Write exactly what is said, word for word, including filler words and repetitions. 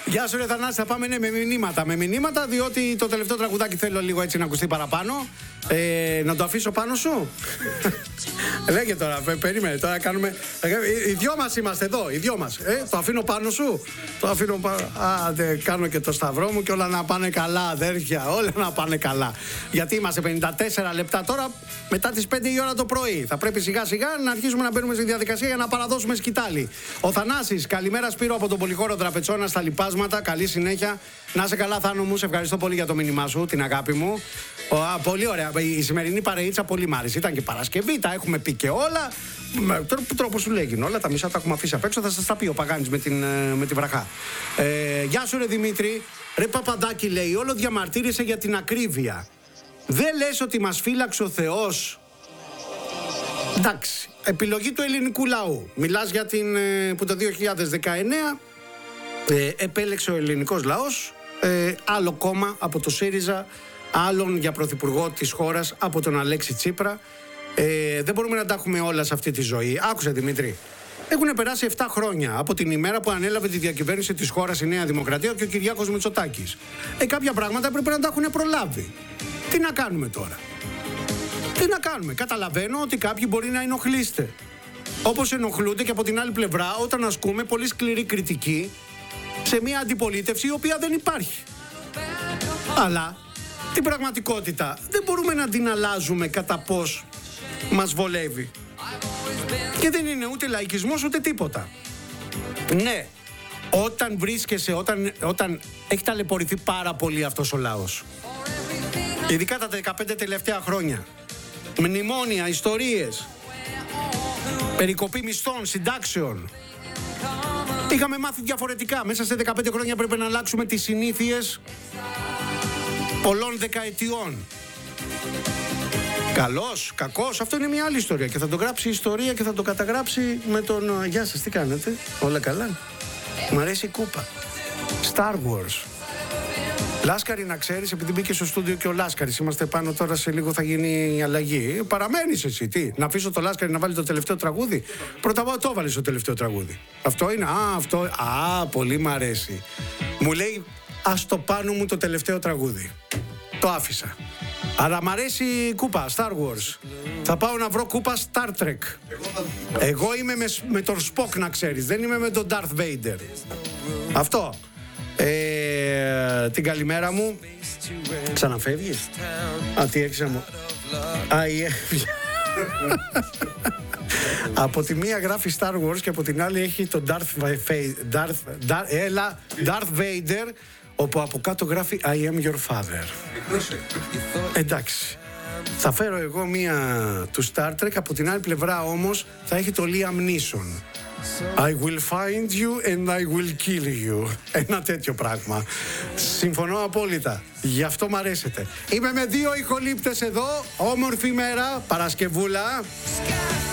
Γεια σου, ρε Θανάση, θα πάμε ναι, με μηνύματα. Με μηνύματα, διότι το τελευταίο τραγουδάκι θέλω λίγο έτσι να ακουστεί παραπάνω. Ε, να το αφήσω πάνω σου. Λέγε τώρα, πε, περίμενε, τώρα κάνουμε. Οι δυο μας είμαστε εδώ, οι δυο μας. Ε, το αφήνω πάνω σου. Το αφήνω πάνω. Α, δε, κάνω και το σταυρό μου και όλα να πάνε καλά, αδέρφια. Όλα να πάνε καλά. Γιατί είμαστε πενήντα τέσσερα λεπτά τώρα μετά τις πέντε η ώρα το πρωί. Θα πρέπει σιγά σιγά να αρχίσουμε να μπαίνουμε στη διαδικασία για να παραδώσουμε σκητάλη. Ο Θανάσης, καλημέρα Σπύρο από τον Πολυχώρο Τραπετσόνα στα Λιπάσματα. Καλή συνέχεια. Να σε καλά, Θάνο μου. Σε ευχαριστώ πολύ για το μήνυμά σου, την αγάπη μου. Ο, α, πολύ ωραία. Η σημερινή παρεΐτσα πολύ μ' άρεσε. Ήταν και Παρασκευή, τα έχουμε πει και όλα. Με τρόπο σου λέγει όλα. Τα μισά τα έχουμε αφήσει απ' έξω. Θα σας τα πει ο Παγάνης με την, με τη βραχά. Ε, γεια σου, ρε Δημήτρη. Ρε Παπαντάκη, λέει, όλο διαμαρτύρησε για την ακρίβεια. Δεν λες ότι μας φύλαξε ο Θεός? Εντάξει. Επιλογή του ελληνικού λαού. Μιλάς για την που το δύο χιλιάδες δεκαεννέα ε, επέλεξε ο ελληνικός λαός ε, άλλο κόμμα από το ΣΥΡΙΖΑ, άλλον για πρωθυπουργό της χώρας από τον Αλέξη Τσίπρα. Ε, δεν μπορούμε να τα έχουμε όλα σε αυτή τη ζωή. Άκουσε, Δημήτρη. Έχουν περάσει επτά χρόνια από την ημέρα που ανέλαβε τη διακυβέρνηση της χώρας η Νέα Δημοκρατία και ο Κυριάκος Μητσοτάκης. Ε, κάποια πράγματα πρέπει να τα έχουν προλάβει. Τι να κάνουμε τώρα? Τι να κάνουμε? Καταλαβαίνω ότι κάποιοι μπορεί να ενοχλείστε. Όπως ενοχλούνται και από την άλλη πλευρά όταν ασκούμε πολύ σκληρή κριτική σε μια αντιπολίτευση η οποία δεν υπάρχει. Αλλά την πραγματικότητα δεν μπορούμε να την αλλάζουμε κατά πώς μας βολεύει. Και δεν είναι ούτε λαϊκισμός ούτε τίποτα. Ναι, όταν βρίσκεσαι, όταν, όταν έχει ταλαιπωρηθεί πάρα πολύ αυτός ο λαός, ειδικά τα δεκαπέντε τελευταία χρόνια, μνημόνια, ιστορίες, περικοπή μισθών, συντάξεων, είχαμε μάθει διαφορετικά. Μέσα σε δεκαπέντε χρόνια πρέπει να αλλάξουμε τις συνήθειες πολλών δεκαετιών. Καλός, κακός, αυτό είναι μια άλλη ιστορία. Και θα το γράψει η ιστορία και θα το καταγράψει με τον... Γεια σας, τι κάνετε? Όλα καλά? Μ' αρέσει η κούπα. Star Wars. Λάσκαρη, να ξέρεις, επειδή μπήκε στο στούντιο και ο Λάσκαρης, είμαστε πάνω τώρα, σε λίγο θα γίνει η αλλαγή. Παραμένεις εσύ, τι? Να αφήσω το Λάσκαρη να βάλει το τελευταίο τραγούδι? Πρώτα απ' όλα το έβαλε το τελευταίο τραγούδι. Αυτό είναι, α, αυτό, α, πολύ μ' αρέσει. Μου λέει, ας το πάνω μου το τελευταίο τραγούδι. Το άφησα. Αλλά μ' αρέσει η κούπα, Star Wars. Θα πάω να βρω κούπα Star Trek. Εγώ είμαι με, με τον Spock, να ξέρεις, δεν είμαι με τον Darth Vader. Αυτό. Ε, την καλημέρα μου. Ξαναφεύγεις? Α, τι έξα μου. Α, η... Από τη μία γράφει Star Wars και από την άλλη έχει τον Darth Vader, Darth, Darth, έλα, Darth Vader, όπου από κάτω γράφει I am your father. Εντάξει. Θα φέρω εγώ μία του Star Trek, από την άλλη πλευρά όμως θα έχει το Liam Neeson. I will find you and I will kill you. Ένα τέτοιο πράγμα. Συμφωνώ απόλυτα. Γι' αυτό μ' αρέσετε. Είμαι με δύο ηχολήπτες εδώ. Όμορφη μέρα, Παρασκευούλα.